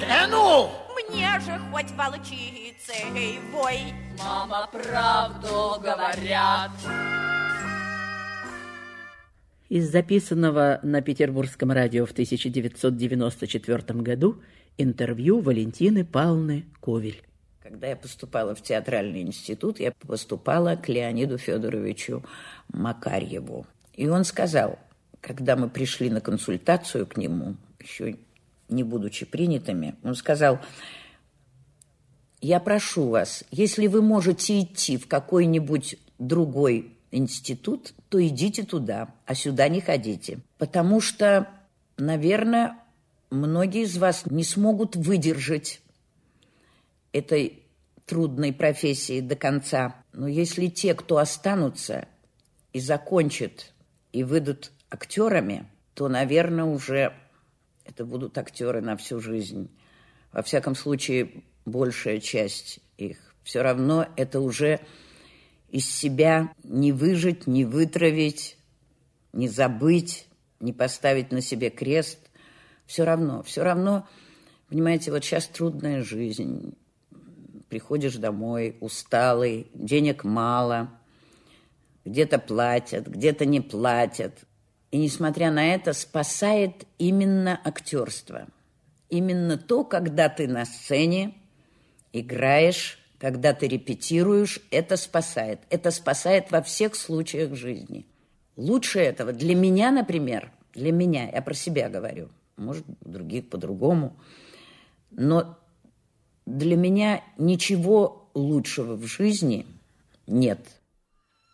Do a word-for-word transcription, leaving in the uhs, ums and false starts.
сцену! Мне же хоть волчицей вой. Мама, правду говорят. Из записанного на Петербургском радио в тысяча девятьсот девяносто четвёртом году интервью Валентины Павловны Ковель. Когда я поступала в театральный институт, я поступала к Леониду Федоровичу Макарьеву. И он сказал, когда мы пришли на консультацию к нему, еще не будучи принятыми, он сказал: я прошу вас, если вы можете идти в какой-нибудь другой институт, то идите туда, а сюда не ходите. Потому что, наверное, многие из вас не смогут выдержать этой трудной профессии до конца. Но если те, кто останутся и закончат, и выйдут актерами, то, наверное, уже это будут актеры на всю жизнь. Во всяком случае, большая часть их. Все равно это уже из себя не выжить, не вытравить, не забыть, не поставить на себе крест. Все равно, все равно, понимаете, вот сейчас трудная жизнь. Приходишь домой усталый, денег мало, где-то платят, где-то не платят. И, несмотря на это, спасает именно актерство. Именно то, когда ты на сцене играешь, когда ты репетируешь, это спасает. Это спасает во всех случаях жизни. Лучше этого для меня, например, для меня, я про себя говорю, может, у других по-другому, но для меня ничего лучшего в жизни нет.